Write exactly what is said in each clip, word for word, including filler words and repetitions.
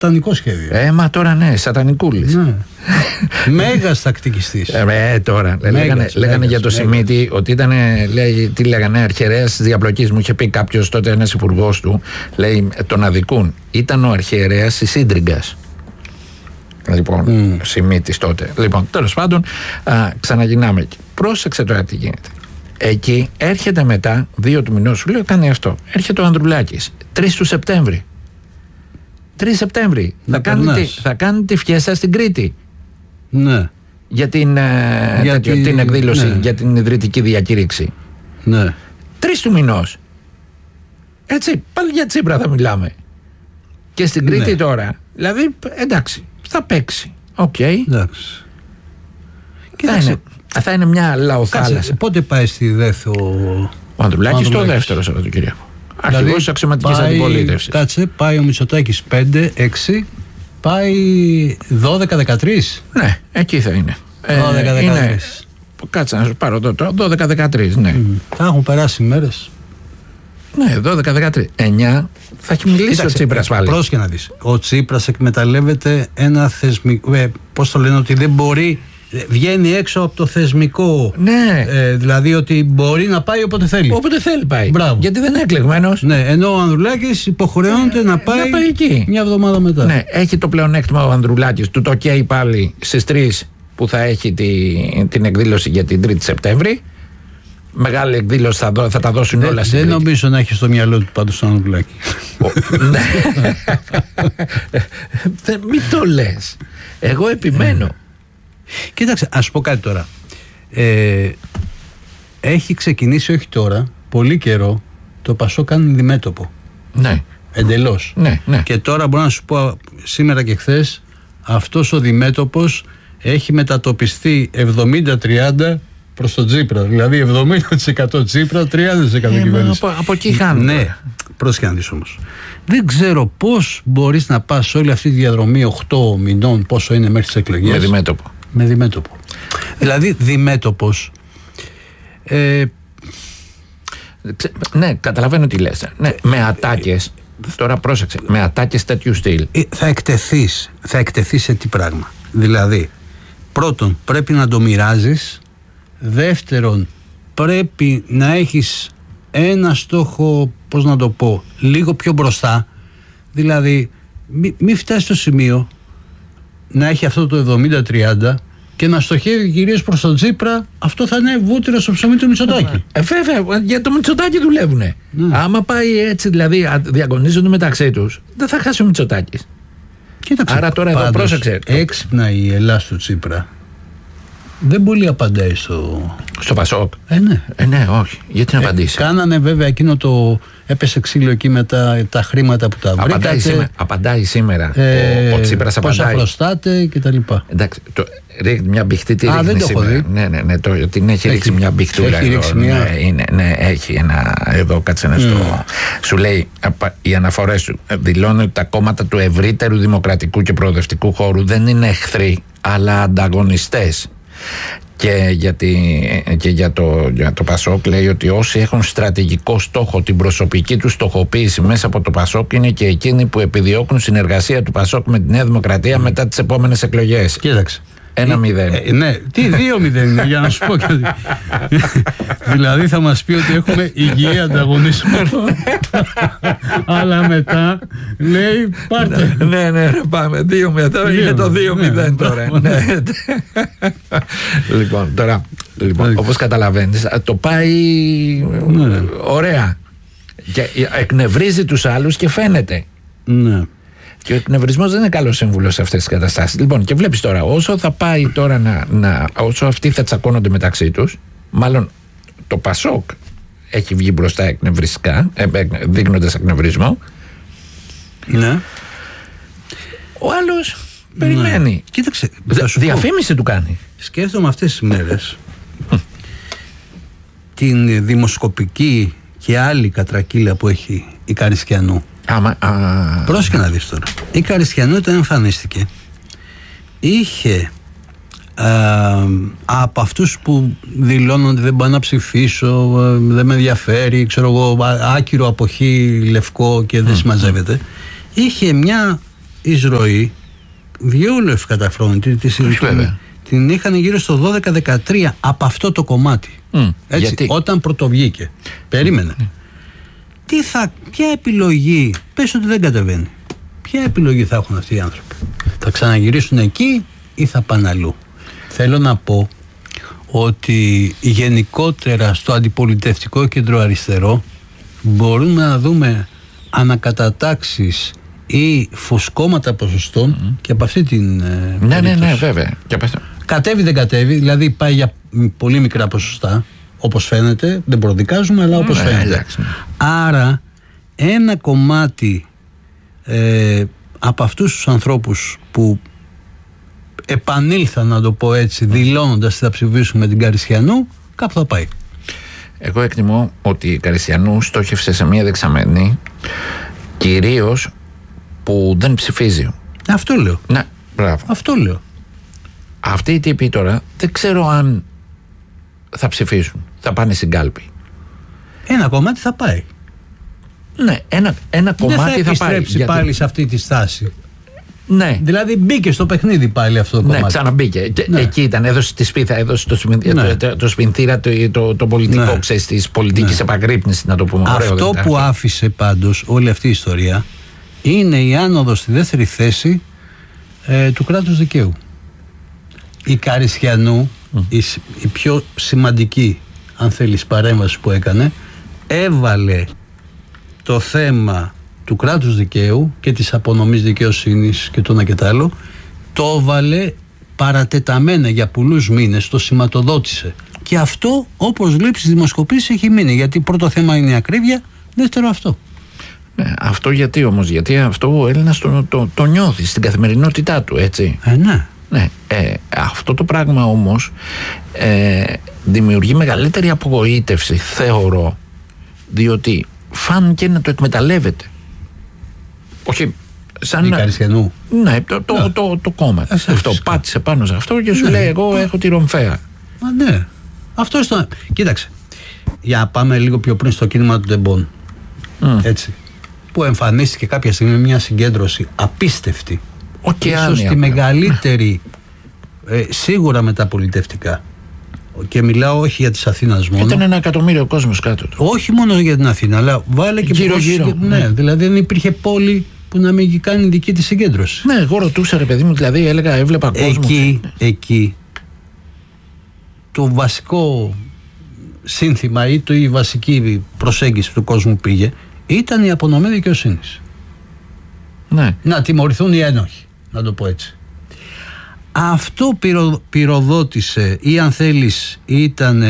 σατανικό σχέδιο. Ε, μα τώρα ναι, σατανικούλης. Ναι. Μέγας τακτικιστής. Ε, τώρα. Μέγας, λέγανε μέγας, λέγανε μέγας, για το μέγας. Σιμίτη ότι ήταν, λέει, τι λέγανε, αρχιερέας της διαπλοκής. Μου είχε πει κάποιος τότε, ένας υπουργός του, λέει, τον αδικούν. Ήταν ο αρχιερέας της Ίντριγκας. Λοιπόν, mm. Σιμίτης τότε. Λοιπόν, τέλος πάντων, α, ξαναγυρνάμε εκεί. Πρόσεξε τώρα τι γίνεται. Εκεί έρχεται μετά, δύο του μηνός, σου λέω, κάνει αυτό. Έρχεται ο Ανδρουλάκης, τρεις του Σεπτέμβρη. τρεις Σεπτέμβρη. Θα κάνει, τη, θα κάνει τη φιέστα στην Κρήτη. Ναι. Για την, για τέτοιο, τη... την εκδήλωση, ναι. Για την ιδρυτική διακήρυξη. Ναι. Τρεις του μηνός. Έτσι, πάλι για Τσίπρα θα μιλάμε. Και στην Κρήτη ναι. Τώρα. Δηλαδή, εντάξει, θα παίξει. Οκ. Okay. Εντάξει. Θα είναι, θα είναι μια λαοθάλασσα. Πότε πάει στη ΔΕΘ ο, ο Ανδρουλάκης? Το δεύτερο Σαββατοκύριακο. Αρχηγός δηλαδή, της αξιωματικής αντιπολίτευσης. Κάτσε, πάει ο Μητσοτάκης πέντε, έξι, πάει δώδεκα δεκατρείς. Ναι, εκεί θα είναι. δώδεκα δεκατρείς. Κάτσε να σου πάρω τώρα, δώδεκα δεκατρείς, ναι. Mm. Θα έχουν περάσει μέρες. Ναι, δώδεκα δεκατρείς. εννιά θα έχει μιλήσει. Κοίταξε, ο Τσίπρας πάλι. Πρόσεχε να δεις. Ο Τσίπρας εκμεταλλεύεται ένα θεσμικό. Ε, πώς το λένε, ότι δεν μπορεί. Βγαίνει έξω από το θεσμικό. Ναι. Ε, δηλαδή ότι μπορεί να πάει όποτε θέλει. Όποτε θέλει πάει. Μπράβο. Γιατί δεν είναι εκλεγμένος. Ναι, ενώ ο Ανδρουλάκης υποχρεώνεται ε, να, πάει να πάει εκεί. Μια εβδομάδα μετά. Ναι, έχει το πλεονέκτημα ο Ανδρουλάκης. Του το καίει πάλι στις τρεις που θα έχει τη, την εκδήλωση για την τρίτη Σεπτέμβρη. Μεγάλη εκδήλωση θα, δω, θα τα δώσουν δεν, όλα στην Δεν νομίζω να έχει στο μυαλό του πάντως τον Ανδρουλάκη. Ναι. Μην το λες. Εγώ επιμένω. Κοίταξε, ας σου πω κάτι τώρα. Ε, έχει ξεκινήσει, όχι τώρα, πολύ καιρό, το Πασόκ κάνει διμέτωπο. Ναι. Εντελώς. Ναι, ναι. Και τώρα μπορώ να σου πω σήμερα και χθες, αυτός ο διμέτωπος έχει μετατοπιστεί εβδομήντα τριάντα προς τον Τσίπρα. Δηλαδή εβδομήντα τοις εκατό Τσίπρα, τριάντα τοις εκατό ε, κυβέρνηση. Από, από εκεί χάνει. Ναι, πρόσεχε να δεις όμως. Δεν ξέρω πώς μπορείς να πας όλη αυτή τη διαδρομή οκτώ μηνών, πόσο είναι μέχρι τις εκλογές. Με διμέτωπο. Με διμέτωπο. Δηλαδή διμέτωπος. Ε, ναι, καταλαβαίνω τι λες. Ναι, με ατάκες. Τώρα πρόσεξε. Με ατάκες τέτοιου στυλ. Θα εκτεθείς. Θα εκτεθείς σε τι πράγμα. Δηλαδή, πρώτον, πρέπει να το μοιράζεις. Δεύτερον, πρέπει να έχεις ένα στόχο, πώς να το πω, λίγο πιο μπροστά. Δηλαδή, μην μη φτάσει στο σημείο να έχει αυτό το εβδομήντα τριάντα και να στοχεύει κυρίως προς τον Τσίπρα. Αυτό θα είναι βούτυρο στο ψωμί του Μητσοτάκη. Ε, βέβαια, για το Μητσοτάκη δουλεύουνε. Ναι. Άμα πάει έτσι, δηλαδή διαγωνίζονται μεταξύ τους, δεν θα χάσει ο Μητσοτάκης. Κοίταξε, άρα τώρα εδώ πρόσεξε. Έξυπνα η Ελλάδα του Τσίπρα δεν πολύ απαντάει στο... Στο Πασόκ. Ε, ναι. Ε, ναι, όχι. Γιατί να απαντήσει. Ε, κάνανε βέβαια εκείνο το... Έπεσε ξύλο εκεί με τα, τα χρήματα που τα βρήκατε. Απαντάει σήμερα. Απαντάει σήμερα. Ε, ο, ο Τσίπρας απαντάει. Πόσα χρωστάτε και τα λοιπά. Εντάξει, το, ρίχνει μια μπιχτή, τι Α, ρίχνει δεν το σήμερα. έχω δει. Ναι, ναι, ναι, το, την έχει, έχει ρίξει μια μπιχτούλα. Έχει ρίξει μια... Ναι, είναι, ναι, έχει ένα, εδώ κάτσε να mm. στο... Σου λέει, οι αναφορές σου δηλώνουν ότι τα κόμματα του ευρύτερου δημοκρατικού και προοδευτικού χώρου δεν είναι εχθροί, αλλά ανταγωνιστές. Και, για, τη, και για, το, για το Πασόκ λέει ότι όσοι έχουν στρατηγικό στόχο την προσωπική του στοχοποίηση μέσα από το Πασόκ είναι και εκείνοι που επιδιώκουν συνεργασία του Πασόκ με τη Νέα Δημοκρατία μετά τις επόμενες εκλογές. Κοίταξε. Ένα μηδέν. Ε, ναι, τι δύο μηδέν είναι, για να σου πω κάτι. Δηλαδή θα μας πει ότι έχουμε υγιή ανταγωνισμό. Αλλά μετά λέει πάρτε. Ναι, ναι, πάμε. Δύο μηδέν. Είναι το δύο μηδέν τώρα. Λοιπόν, τώρα, όπως καταλαβαίνεις, το πάει ωραία. Και εκνευρίζει τους άλλους και φαίνεται. Ναι. Και ο εκνευρισμός δεν είναι καλός σύμβουλος σε αυτές τις καταστάσεις. Λοιπόν, και βλέπεις τώρα, όσο θα πάει τώρα να, να. Όσο αυτοί θα τσακώνονται μεταξύ τους, μάλλον το Πασόκ έχει βγει μπροστά εκνευριστικά, ε, δείχνοντας εκνευρισμό. Ναι. Ο άλλος περιμένει. Ναι. Κοίταξε. Διαφήμιση του κάνει. Σκέφτομαι αυτές τις μέρες την δημοσκοπική και άλλη κατρακύλα που έχει η Καριστιανού. Άμα, α... Πρόσεχε να δεις τώρα. Η Καριστιανού όταν εμφανίστηκε είχε α, από αυτούς που δηλώνουν ότι δεν πάω να ψηφίσω, δεν με ενδιαφέρει, ξέρω εγώ, άκυρο αποχή, λευκό και δεν συμμαζεύεται, είχε μια εισρωή διόλου ευκαταφρόνητη. Την, την είχαν γύρω στο δώδεκα δεκατρία από αυτό το κομμάτι. Mm, έτσι, γιατί? Όταν πρωτοβγήκε. Περίμενε. Mm. Τι θα, ποια επιλογή, πες ότι δεν κατεβαίνει. Ποια επιλογή θα έχουν αυτοί οι άνθρωποι? Θα ξαναγυρίσουν εκεί ή θα πάνε αλλού? Θέλω να πω ότι γενικότερα στο αντιπολιτευτικό κέντρο αριστερό μπορούμε να δούμε ανακατατάξεις ή φουσκώματα ποσοστών mm. και από αυτή την ναι, περίπτωση. Ναι, ναι, βέβαια. Κατέβει δεν κατέβει, δηλαδή πάει για πολύ μικρά ποσοστά, όπως φαίνεται, δεν προδικάζουμε, αλλά όπως ναι, φαίνεται. Εντάξει. Άρα ένα κομμάτι ε, από αυτούς τους ανθρώπους που επανήλθαν, να το πω έτσι, δηλώνοντας ότι θα ψηφίσουμε την Καριστιανού, κάπου θα πάει. Εγώ εκτιμώ ότι η Καριστιανού στόχευσε σε μια δεξαμενή, κυρίως που δεν ψηφίζει. Αυτό λέω. Ναι, μπράβο. Αυτό λέω. Αυτοί οι τύποι τώρα δεν ξέρω αν θα ψηφίσουν, θα πάνε στην κάλπη. Ένα κομμάτι θα πάει. Ναι, ένα, ένα κομμάτι θα πάει. Δεν θα επιστρέψει γιατί... πάλι σε αυτή τη στάση. Ναι. Δηλαδή μπήκε στο παιχνίδι πάλι αυτό το κομμάτι. Ναι, ξαναμπήκε. Ναι. Εκεί ήταν, έδωσε τη σπίθα, έδωσε το, ναι. το, το σπινθήρα, το, το, το πολιτικό, ναι. ξέρεις, της πολιτικής ναι. επαγρύπνησης, να το πούμε. Αυτό ωραίο, που άφησε πάντως όλη αυτή η ιστορία είναι η άνοδος στη δεύτερη θέση ε, του κράτους δικαίου. Η Καριστιανού, mm. η, η πιο σημαντική, αν θέλεις, παρέμβαση που έκανε, έβαλε το θέμα του κράτους δικαίου και της απονομής δικαιοσύνης και το ένα και το άλλο, το έβαλε παρατεταμένα για πολλούς μήνες, το σηματοδότησε. Και αυτό, όπως βλέπει στις δημοσκοπήσεις, έχει μείνει. Γιατί πρώτο θέμα είναι η ακρίβεια, δεύτερο αυτό. Ναι, αυτό γιατί όμως? Γιατί αυτό ο Έλληνας το, το, το νιώθει στην καθημερινότητά του, έτσι. Ε, ναι. Ναι, ε, αυτό το πράγμα όμως ε, δημιουργεί μεγαλύτερη απογοήτευση, θεωρώ, διότι φάνηκε να το εκμεταλλεύεται. Όχι σαν η Καριστιανού. Ναι, το, το, το, το, το κόμμα. Ας αυτό φυσικά. Πάτησε πάνω σε αυτό και σου ναι. λέει εγώ έχω τη ρομφαία. Μα ναι. Αυτό στο... Κοίταξε. Για να πάμε λίγο πιο πριν στο κίνημα του Ντεμπόν. Mm. Έτσι. Που εμφανίστηκε κάποια στιγμή μια συγκέντρωση απίστευτη. Οκεάνια. Ίσως τη μεγαλύτερη ε, σίγουρα μεταπολιτευτικά. Και μιλάω όχι για της Αθήνας μόνο. Ήταν ένα εκατομμύριο κόσμος κάτω του. Όχι μόνο για την Αθήνα, αλλά βάλε και γύρω γύρω. Ναι, ναι, δηλαδή δεν υπήρχε πόλη που να μην κάνει δική της συγκέντρωση. Ναι, εγώ ρωτούσα ρε παιδί μου, δηλαδή έλεγα, έβλεπα κόσμο. Εκεί, εκεί το βασικό σύνθημα ή το, η βασική προσέγγιση του κόσμου πήγε ήταν η απονομή δικαιοσύνης. Ναι. Να τιμωρηθούν οι ένοχοι, να το πω έτσι. Αυτό πυρο, πυροδότησε ή αν θέλεις ήταν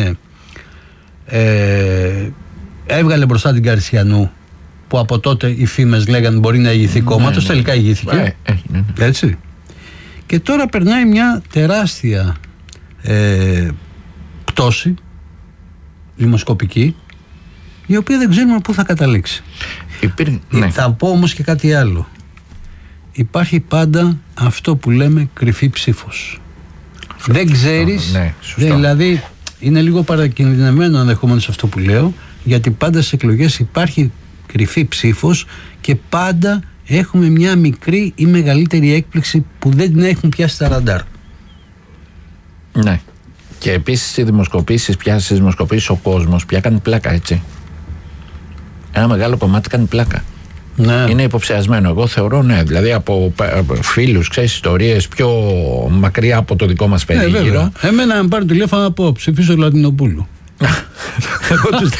ε, έβγαλε μπροστά την Καριστιανού, που από τότε οι φήμες λέγανε μπορεί να ηγηθεί ναι, κόμματος, ναι, τελικά ηγήθηκε ναι, ναι, ναι, ναι. έτσι. Και τώρα περνάει μια τεράστια ε, πτώση δημοσκοπική, η οποία δεν ξέρουμε πού θα καταλήξει. Υπήρ... ναι. Θα πω όμως και κάτι άλλο. Υπάρχει πάντα αυτό που λέμε κρυφή ψήφος. Αυτό δεν ξέρεις, ναι, δηλαδή είναι λίγο παρακινδυνευμένο ενδεχομένω αυτό που λέω, γιατί πάντα στις εκλογές υπάρχει κρυφή ψήφος και πάντα έχουμε μια μικρή ή μεγαλύτερη έκπληξη που δεν την έχουν πιάσει τα ραντάρ. Ναι. Και επίσης οι δημοσκοπήσεις, πια στις δημοσκοπήσεις ο κόσμος πια κάνει πλάκα, έτσι. Ένα μεγάλο κομμάτι κάνει πλάκα. Ναι. Είναι υποψιασμένο. Εγώ θεωρώ, ναι, δηλαδή από, από φίλους, ξέρεις, ιστορίες πιο μακριά από το δικό μας περίγυρο. Ναι, εμένα αν πάρει τηλέφωνο να πω ψηφίσω Λατινοπούλου. Εγώ τους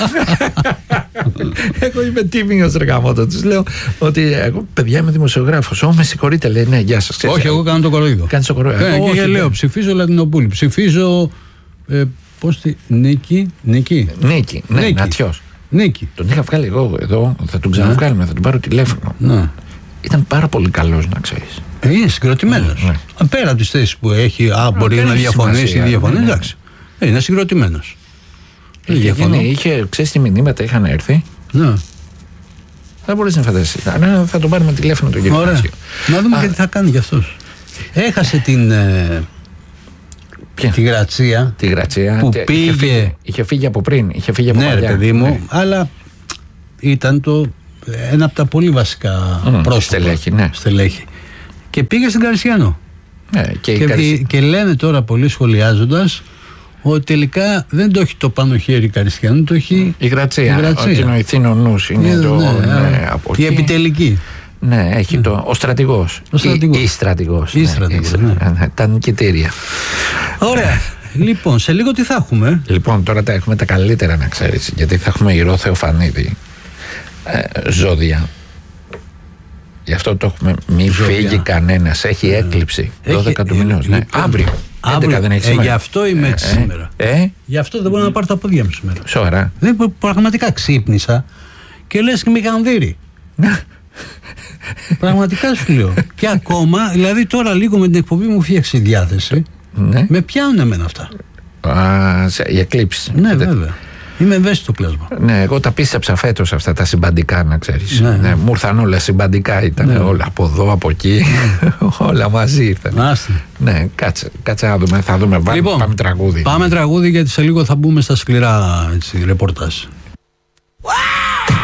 εγώ είμαι τίμιος ρε γαμώτο. Τους λέω ότι εγώ παιδιά είμαι δημοσιογράφος. Ω με συγχωρείτε, λέει, ναι, γεια σας. Όχι, εγώ κάνω το κοροϊδό. Κάνεις το κοροϊδό. Ε, και λέω ψηφίζω Λατινοπούλου. Ψηφίζω ε, πώς τη... Νίκη. Νίκη. Νίκη, ναι, Νατιός. Νίκη. Τον είχα βγάλει εγώ εδώ, θα τον ξαναβγάλουμε, θα τον πάρω τηλέφωνο. Ναι. Ήταν πάρα πολύ καλός, να ξέρεις. Ε, είναι συγκροτημένος. Ναι. Πέρα από τις θέσεις που έχει, α, μπορεί να διαφωνήσει ή διαφωνεί, ναι, εντάξει. Ε, είναι συγκροτημένος. Είχε, είχε, ξέρεις τι μηνύματα είχαν έρθει. Ναι. Δεν μπορείς να φανταστείς. Θα τον πάρουμε τηλέφωνο τον κύριο. Ωραία. Να δούμε α, και τι θα κάνει για αυτός. Έχασε την... Ε, Ποια? Τη Γρατσία, τη Γρατσία που είχε πήγε... Φύγει, είχε φύγει από πριν, είχε φύγει από ναι, παλιά. Ναι, παιδί μου, ναι. Αλλά ήταν το, ένα από τα πολύ βασικά mm, πρόσωπα. Στελέχη, ναι. Στελέχη. Και πήγε στην Καριστιανό. Ναι, και, και, Καρισ... και λένε τώρα πολλοί σχολιάζοντας ότι τελικά δεν το έχει το πάνω χέρι Καριστιανού, το έχει η Γρατσία. Ότι είναι ο ηθήνο νους, είναι ναι, το. Ναι, ναι, από η εκεί. επιτελική. Ναι, έχει ναι. Το, ο στρατηγός. Ο στρατηγός. Ή, ή στρατηγός. Ή ναι, στρατηγός, ναι. Ναι, τα νικητήρια. Ωραία. Λοιπόν, σε λίγο τι θα έχουμε. Λοιπόν, τώρα τα έχουμε τα καλύτερα, να ξέρεις. Γιατί θα έχουμε Ηρώ Θεοφανίδη. Ε, ζώδια. Γι' αυτό το έχουμε. Μην φύγει κανένας. Έχει έκλειψη. Έχει, δώδεκα του μηνός. Ναι. Αύριο. Αύριο. Δεν έχει ε, σήμερα. γι' αυτό είμαι έτσι ε, σήμερα. Ε? Γι' αυτό δεν μπορώ να πάρω τα πόδια μου σήμερα. Σοβαρά. Δεν, πραγματικά ξύπνησα και λες και με γανδύρι. Πραγματικά σου λέω. Και ακόμα, δηλαδή τώρα λίγο με την εκπομπή μου φτιάξει η διάθεση. Ναι. Με πιάνουν εμένα αυτά. Α, σε, οι εκλήψεις. Ναι, βέβαια. Είμαι ευαίσθητο πλάσμα. Ναι, εγώ τα πίστεψα φέτος αυτά τα συμπαντικά, να ξέρεις. Ναι, ναι. Ναι, μου ήρθαν όλα συμπαντικά, ήταν ναι. Όλα από εδώ, από εκεί. Όλα μαζί ήρθαν. Άστε. Ναι, κάτσε, κάτσε να δούμε. Θα δούμε. Λοιπόν, πάμε τραγούδι. Πάμε τραγούδι, γιατί σε λίγο θα μπούμε στα σκληρά έτσι, ρεπορτάζ.